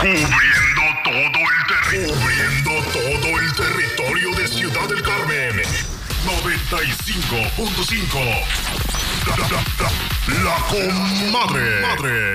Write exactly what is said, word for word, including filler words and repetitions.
Cubriendo todo el territorio. Cubriendo todo el territorio de Ciudad del Carmen. noventa y cinco punto cinco. La, la, la, la comadre. Madre.